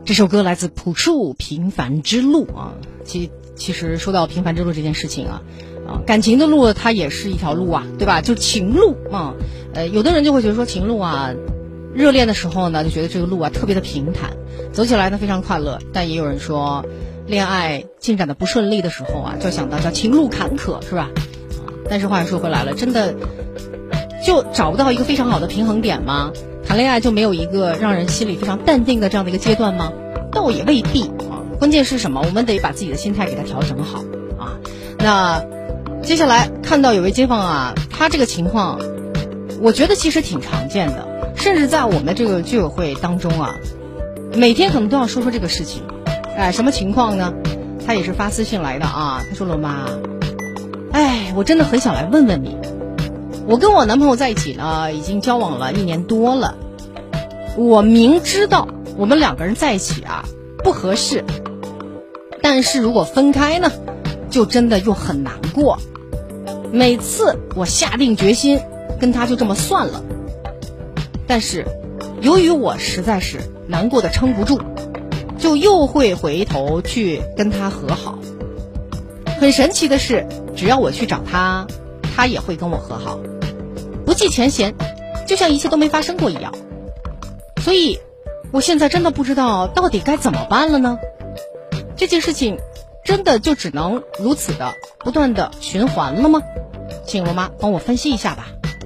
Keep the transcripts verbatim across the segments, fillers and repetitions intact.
这首歌来自朴树《平凡之路》啊，其其实说到平凡之路这件事情啊，啊，感情的路它也是一条路啊，对吧？就情路啊，呃，有的人就会觉得说情路啊，热恋的时候呢，就觉得这个路啊特别的平坦，走起来呢非常快乐。但也有人说，恋爱进展的不顺利的时候啊，就想到叫情路坎坷，是吧？啊，但是话说回来了，真的就找不到一个非常好的平衡点吗？谈恋爱就没有一个让人心里非常淡定的这样的一个阶段吗？倒也未必啊。关键是什么？我们得把自己的心态给它调整好啊。那接下来看到有位街坊啊，他这个情况，我觉得其实挺常见的，甚至在我们这个居委会当中啊，每天可能都要说说这个事情。哎，什么情况呢？他也是发私信来的啊。他说：“罗妈，哎，我真的很想来问问你。我跟我男朋友在一起呢，已经交往了一年多了。我明知道我们两个人在一起啊不合适，但是如果分开呢，就真的又很难过。每次我下定决心跟他就这么算了，但是由于我实在是难过的撑不住，就又会回头去跟他和好。很神奇的是，只要我去找他，他也会跟我和好，不计前嫌，就像一切都没发生过一样。所以我现在真的不知道到底该怎么办了呢？这件事情真的就只能如此的不断的循环了吗？请罗妈帮我分析一下吧。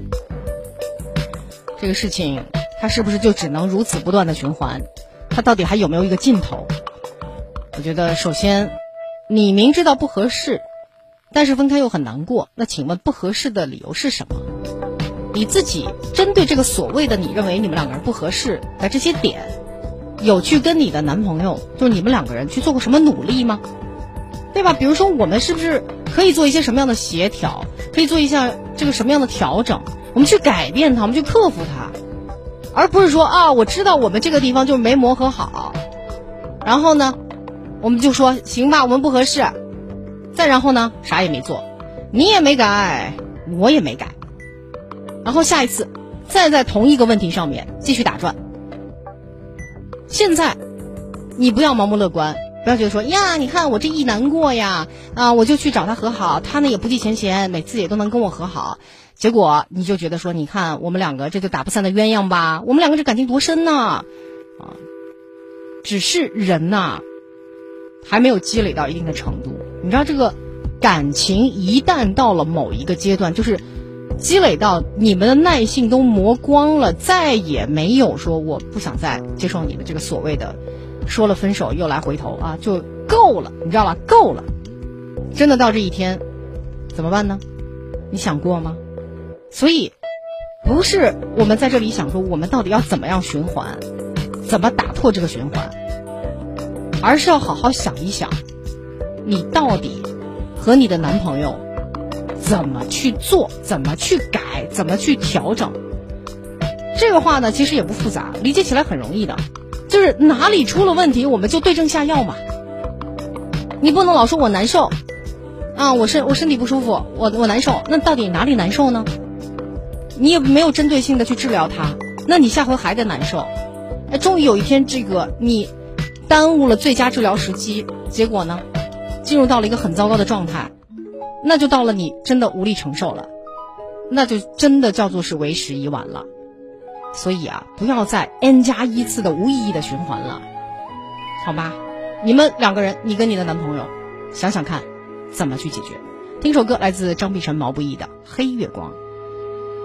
这个事情它是不是就只能如此不断的循环？它到底还有没有一个尽头？我觉得首先你明知道不合适，但是分开又很难过，那请问不合适的理由是什么？你自己针对这个所谓的你认为你们两个人不合适的这些点，有去跟你的男朋友，就是你们两个人去做过什么努力吗？对吧？比如说我们是不是可以做一些什么样的协调，可以做一下这个什么样的调整，我们去改变它，我们去克服它，而不是说啊，我知道我们这个地方就是没磨合好，然后呢我们就说行吧，我们不合适，再然后呢啥也没做，你也没改，我也没改，然后下一次再在同一个问题上面继续打转。现在你不要盲目乐观，不要觉得说呀，你看我这一难过呀，啊，我就去找他和好，他呢也不计前嫌，每次也都能跟我和好，结果你就觉得说，你看我们两个这就打不散的鸳鸯吧，我们两个这感情多深呢？啊，只是人呐，还没有积累到一定的程度。你知道这个感情一旦到了某一个阶段，就是积累到你们的耐性都磨光了，再也没有说我不想再接受你的这个所谓的说了分手又来回头啊，就够了，你知道吧？够了。真的到这一天怎么办呢？你想过吗？所以不是我们在这里想说我们到底要怎么样循环，怎么打破这个循环，而是要好好想一想，你到底和你的男朋友怎么去做，怎么去改，怎么去调整。这个话呢其实也不复杂，理解起来很容易的，就是哪里出了问题我们就对症下药嘛。你不能老说我难受啊，我身我身体不舒服，我我难受，那到底哪里难受呢？你也没有针对性的去治疗它，那你下回还得难受。哎，终于有一天这个你耽误了最佳治疗时机，结果呢进入到了一个很糟糕的状态，那就到了你真的无力承受了，那就真的叫做是为时已晚了。所以啊，不要再 n 加一次的无意义的循环了，好吧？你们两个人，你跟你的男朋友想想看怎么去解决。听首歌来自张碧晨毛不易的《黑月光》。